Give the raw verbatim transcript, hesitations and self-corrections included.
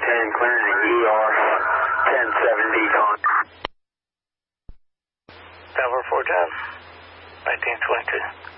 ten clearing E R ten seven decon. Tower four ten, nineteen twenty-two.